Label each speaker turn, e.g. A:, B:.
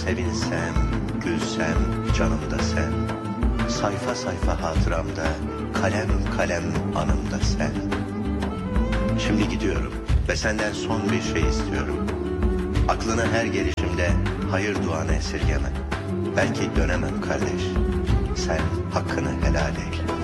A: sevinsem, gülsem, canımda sen. Sayfa sayfa hatıramda, kalem kalem anımda sen. Şimdi gidiyorum ve senden son bir şey istiyorum. Aklına her gelişimde hayır duanı esirgeme. Belki dönemem kardeş, sen hakkını helal eyle.